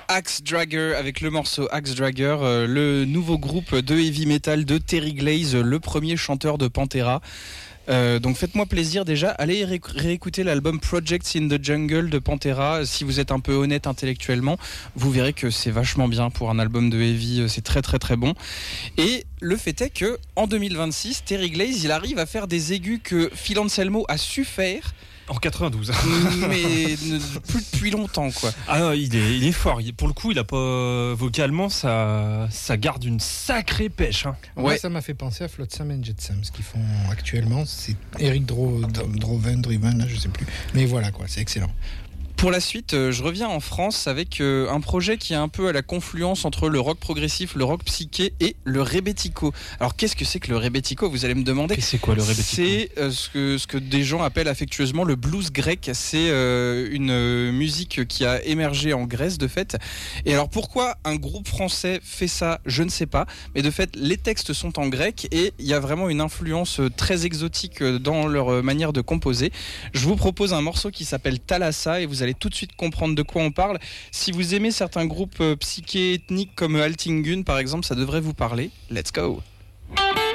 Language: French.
Axe Dragger avec le morceau Axe Dragger, le nouveau groupe de heavy metal de Terry Glaze, le premier chanteur de Pantera. Donc faites-moi plaisir déjà, allez réécouter l'album Projects in the Jungle de Pantera. Si vous êtes un peu honnête intellectuellement, vous verrez que c'est vachement bien pour un album de heavy, c'est très très très bon. Et le fait est que en 2026, Terry Glaze, il arrive à faire des aigus que Phil Anselmo a su faire. En 92. Mais plus depuis longtemps, quoi. Ah non, il est fort. Pour le coup, il a pas vocalement, ça garde une sacrée pêche. Hein. Ouais, ça m'a fait penser à Flotsam and Jetsam. Ce qu'ils font actuellement, c'est Eric Driven, là, je sais plus. Mais voilà, quoi, c'est excellent. Pour la suite, je reviens en France avec un projet qui est un peu à la confluence entre le rock progressif, le rock psyché et le rebetiko. Alors qu'est-ce que c'est que le rebetiko ? Vous allez me demander. C'est quoi le rebetiko ? C'est ce que des gens appellent affectueusement le blues grec. C'est une musique qui a émergé en Grèce de fait. Et alors pourquoi un groupe français fait ça ? Je ne sais pas. Mais de fait, les textes sont en grec et il y a vraiment une influence très exotique dans leur manière de composer. Je vous propose un morceau qui s'appelle Thalassa et vous allez tout de suite comprendre de quoi on parle. Si vous aimez certains groupes psyché ethniques comme Altingun par exemple, ça devrait vous parler. Let's go.